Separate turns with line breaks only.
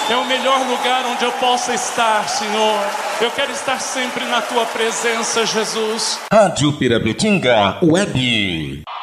É o melhor lugar onde eu possa estar, Senhor. Eu quero estar sempre na Tua presença, Jesus.
Rádio Pirabetinga Web.